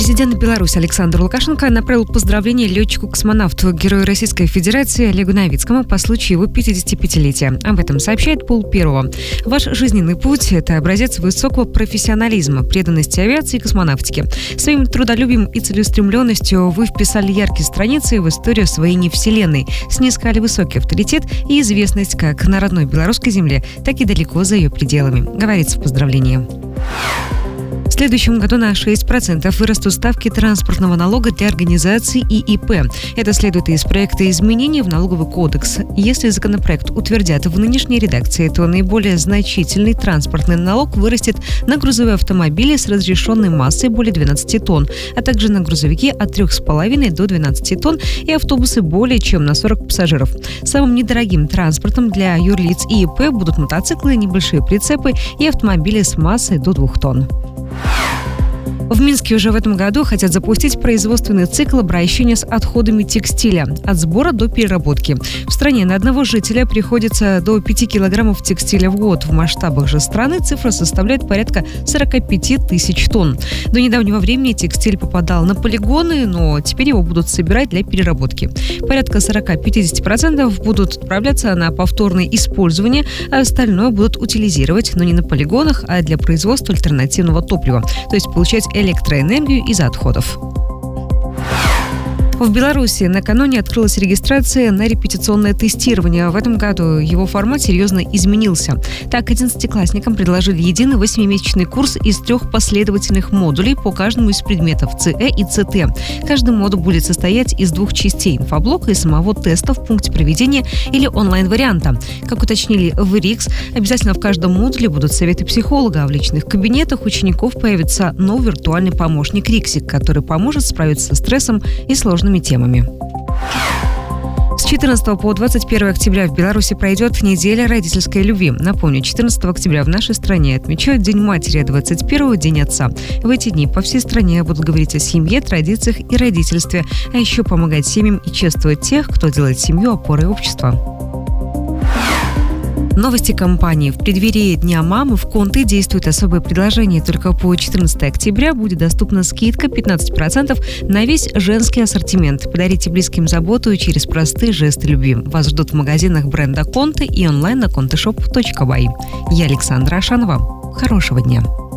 Президент Беларуси Александр Лукашенко направил поздравления летчику-космонавту, герою Российской Федерации Олегу Новицкому по случаю его 55-летия. Об этом сообщает Пол Первого. Ваш жизненный путь – это образец высокого профессионализма, преданности авиации и космонавтике. Своим трудолюбием и целеустремленностью вы вписали яркие страницы в историю своей невселенной, снискали высокий авторитет и известность как на родной белорусской земле, так и далеко за ее пределами, говорится в поздравлении. В следующем году на 6% вырастут ставки транспортного налога для организаций и ИП. Это следует из проекта изменений в налоговый кодекс. Если законопроект утвердят в нынешней редакции, то наиболее значительный транспортный налог вырастет на грузовые автомобили с разрешенной массой более 12 тонн, а также на грузовики от 3,5 до 12 тонн и автобусы более чем на 40 пассажиров. Самым недорогим транспортом для юрлиц и ИП будут мотоциклы, небольшие прицепы и автомобили с массой до 2 тонн. В Минске уже в этом году хотят запустить производственный цикл обращения с отходами текстиля от сбора до переработки. В стране на одного жителя приходится до 5 килограммов текстиля в год. В масштабах же страны цифра составляет порядка 45 тысяч тонн. До недавнего времени текстиль попадал на полигоны, но теперь его будут собирать для переработки. Порядка 40-50% будут отправляться на повторное использование, а остальное будут утилизировать, но не на полигонах, а для производства альтернативного топлива, то есть получать электроэнергию из отходов. В Беларуси накануне открылась регистрация на репетиционное тестирование. В этом году его формат серьезно изменился. Так, 11-классникам предложили единый 8-месячный курс из 3 последовательных модулей по каждому из предметов ЦЭ и ЦТ. Каждый модуль будет состоять из 2 частей – инфоблока и самого теста в пункте проведения или онлайн-варианта. Как уточнили в РИКС, обязательно в каждом модуле будут советы психолога, а в личных кабинетах учеников появится новый виртуальный помощник Риксик, который поможет справиться со стрессом и сложными темами. С 14 по 21 октября в Беларуси пройдет неделя родительской любви. Напомню, 14 октября в нашей стране отмечают День матери, а 21 – День отца. В эти дни по всей стране будут говорить о семье, традициях и родительстве, а еще помогать семьям и чествовать тех, кто делает семью опорой общества. Новости компании. В преддверии Дня мамы в Конты действует особое предложение. Только по 14 октября будет доступна скидка 15% на весь женский ассортимент. Подарите близким заботу через простые жесты любви. Вас ждут в магазинах бренда Конты и онлайн на conteshop.by. Я Александра Ашанова. Хорошего дня.